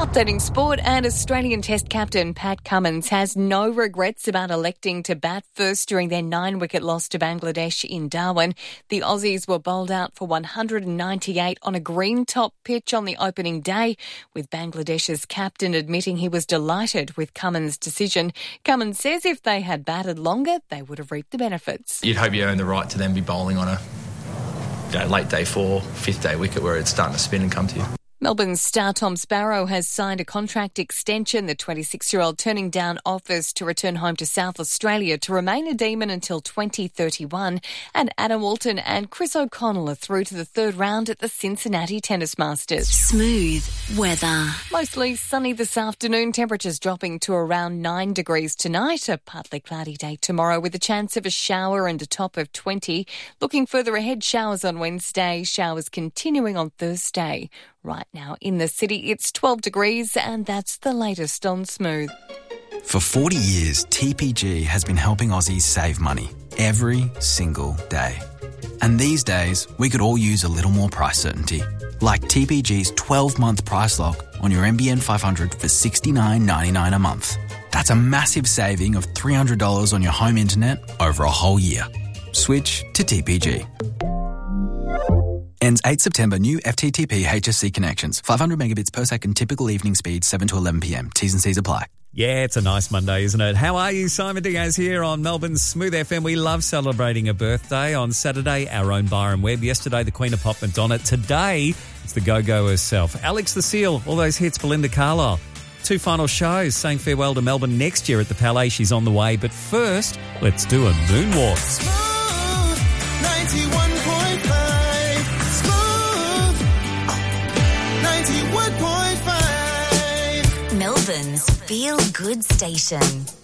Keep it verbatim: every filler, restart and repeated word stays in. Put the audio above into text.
Updating sport, and Australian Test captain Pat Cummins has no regrets about electing to bat first during their nine-wicket loss to Bangladesh in Darwin. The Aussies were bowled out for one hundred ninety-eight on a green-top pitch on the opening day, with Bangladesh's captain admitting he was delighted with Cummins' decision. Cummins says if they had batted longer, they would have reaped the benefits. You'd hope you earn the right to then be bowling on a you know, late day four, fifth day wicket where it's starting to spin and come to you. Melbourne's star Tom Sparrow has signed a contract extension, the twenty-six-year-old turning down offers to return home to South Australia to remain a Demon until twenty thirty-one. And Adam Walton and Chris O'Connell are through to the third round at the Cincinnati Tennis Masters. Smooth weather. Mostly sunny this afternoon, temperatures dropping to around nine degrees tonight. A partly cloudy day tomorrow with a chance of a shower and a top of twenty. Looking further ahead, showers on Wednesday, showers continuing on Thursday. Right now in the city, it's twelve degrees, and that's the latest on Smooth. For forty years, T P G has been helping Aussies save money every single day. And these days, we could all use a little more price certainty. Like T P G's twelve-month price lock on your N B N five hundred for sixty-nine ninety-nine a month. That's a massive saving of three hundred dollars on your home internet over a whole year. Switch to T P G. Ends eighth September. New F T T P H S C connections. five hundred megabits per second. Typical evening speed, seven to eleven p.m. T's and C's apply. Yeah, it's a nice Monday, isn't it? How are you? Simon Diaz here on Melbourne's Smooth F M. We love celebrating a birthday. On Saturday, our own Byron Webb. Yesterday, the Queen of Pop Madonna. Today, it's the Go-Go herself. Alex the Seal, all those hits, Belinda Carlisle. Two final shows, saying farewell to Melbourne next year at the Palais. She's on the way. But first, let's do a moonwalk. Smooth ninety-one point five. ninety-one point five. Melbourne's Feel Good Station.